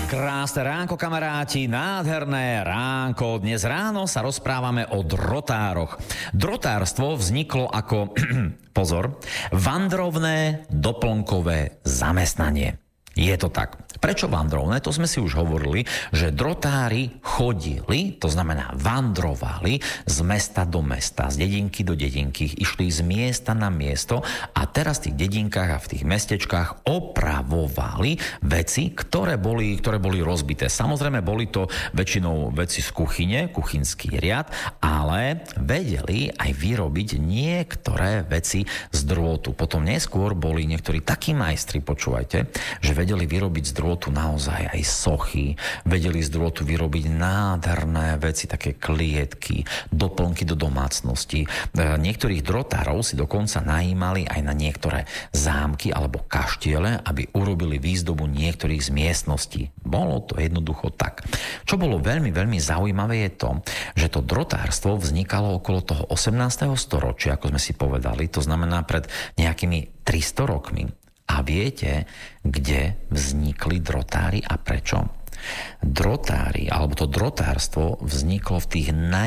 Krásne ránko, kamaráti, nádherné ránko. Dnes ráno sa rozprávame o drotároch. Drotárstvo vzniklo ako, pozor, vandrovné doplnkové zamestnanie. Je to tak. Prečo vandrovné? To sme si už hovorili, že drotári chodili, to znamená vandrovali z mesta do mesta, z dedinky do dedinky, išli z miesta na miesto a teraz v tých dedinkách a v tých mestečkách opravovali veci, ktoré boli rozbité. Samozrejme, boli to väčšinou veci z kuchyne, kuchynský riad, ale vedeli aj vyrobiť niektoré veci z drôtu. Potom neskôr boli niektorí takí majstri, počúvajte, že vedeli vyrobiť z drôtu naozaj aj sochy, vedeli z drôtu vyrobiť nádherné veci, také klietky, doplnky do domácnosti. Niektorých drotárov si dokonca najímali aj na niektoré zámky alebo kaštiele, aby urobili výzdobu niektorých z miestností. Bolo to jednoducho tak. Čo bolo veľmi, veľmi zaujímavé je to, že to drotárstvo vznikalo okolo toho 18. storočia, ako sme si povedali, to znamená pred nejakými 300 rokmi. A viete, kde vznikli drotári a prečo? Drotári, alebo to drotárstvo vzniklo v tých